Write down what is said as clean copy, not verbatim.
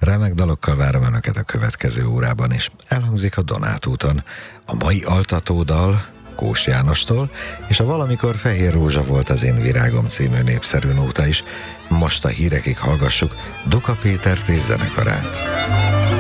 Remek dalokkal várom Önöket a következő órában is. Elhangzik a Donát úton. A mai altatódal Kós Jánostól, és a Valamikor fehér rózsa volt az én virágom című népszerű nóta is. Most a hírekig hallgassuk Duka Péter és zenekarát.